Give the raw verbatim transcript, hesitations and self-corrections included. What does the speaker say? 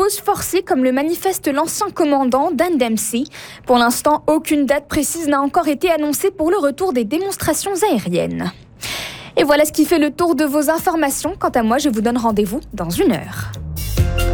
pause forcée comme le manifeste l'ancien commandant Dan Dempsey. Pour l'instant, aucune date précise n'a encore été annoncée pour le retour des démonstrations aériennes. Et voilà ce qui fait le tour de vos informations. Quant à moi, je vous donne rendez-vous dans une heure.